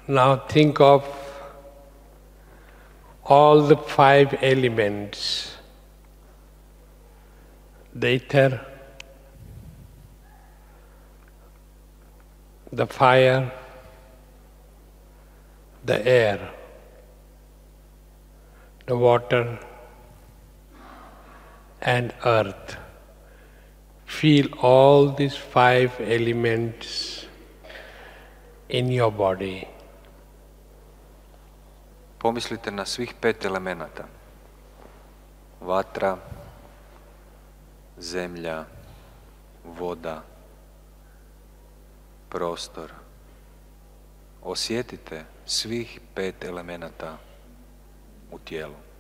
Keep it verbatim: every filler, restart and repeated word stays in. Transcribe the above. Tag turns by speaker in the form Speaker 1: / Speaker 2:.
Speaker 1: Now think of all the five elements: the ether, the fire, the air, the water, and earth. Feel all these five elements in your body.
Speaker 2: Pomislite na svih pet elemenata. Vatra, zemlja, voda, prostor. Osjetite svih pet elemenata u tijelu.